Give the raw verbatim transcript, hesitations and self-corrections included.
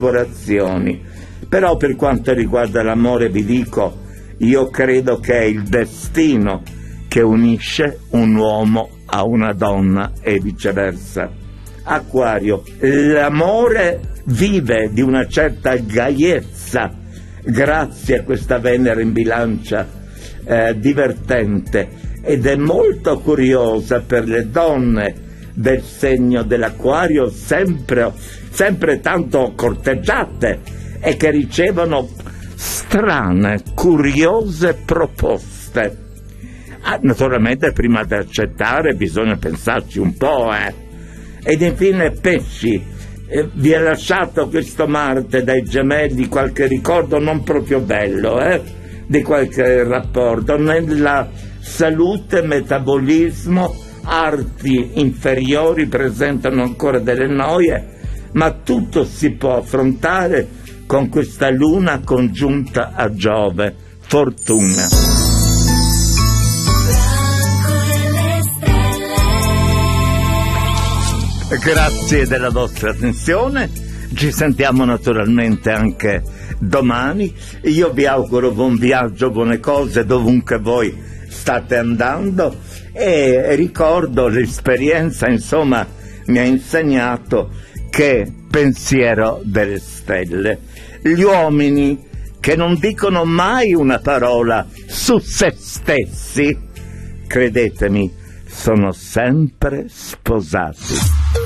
lavorazioni. Però per quanto riguarda l'amore vi dico, io credo che è il destino che unisce un uomo a una donna e viceversa. Acquario, l'amore vive di una certa gaiezza grazie a questa Venere in bilancia eh, divertente, ed è molto curiosa per le donne del segno dell'Acquario, sempre, sempre tanto corteggiate e che ricevono strane, curiose proposte. Ah, naturalmente prima di accettare bisogna pensarci un po', eh. Ed infine Pesci, eh, vi è lasciato questo Marte dai Gemelli qualche ricordo non proprio bello, eh, di qualche rapporto, nella salute, metabolismo, arti inferiori presentano ancora delle noie, ma tutto si può affrontare con questa luna congiunta a Giove. Fortuna. Grazie della vostra attenzione, ci sentiamo naturalmente anche domani. Io vi auguro buon viaggio, buone cose dovunque voi state andando, e ricordo l'esperienza, insomma, mi ha insegnato che pensiero delle stelle. Gli uomini che non dicono mai una parola su se stessi, credetemi, sono sempre sposati.